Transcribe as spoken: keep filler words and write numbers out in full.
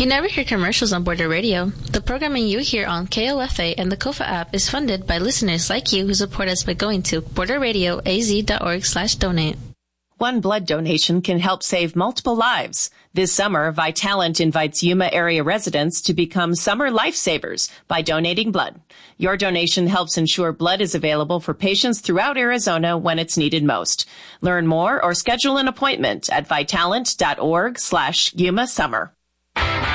You never hear commercials on Border Radio. The programming you hear on K O F A and the Kofa app is funded by listeners like you who support us by going to borderradioaz.org slash donate. One blood donation can help save multiple lives. This summer, Vitalant invites Yuma area residents to become summer lifesavers by donating blood. Your donation helps ensure blood is available for patients throughout Arizona when it's needed most. Learn more or schedule an appointment at vitalant.org slash Yuma summer.